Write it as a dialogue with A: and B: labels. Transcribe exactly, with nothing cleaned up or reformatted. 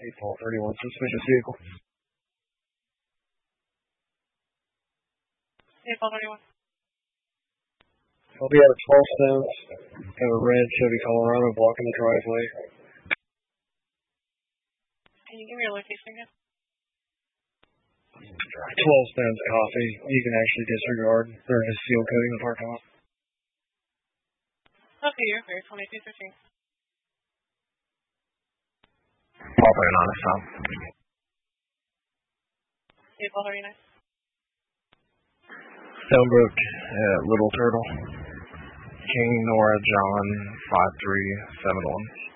A: eight twelve thirty-one, suspicious vehicle.
B: eight twelve thirty-one.
A: I'll be out of twelve Stones. Have a red Chevy Colorado blocking the driveway.
B: Can you give me your location again?
A: twelve Stones Coffee. You can actually disregard. They're just seal coating the parking lot.
B: Okay, you're fair. twenty-two fifteen.
C: Papa and honest Tom.
B: eight twelve thirty-nine.
C: Stonebrook, uh, Little Turtle. King Nora John five three seven one.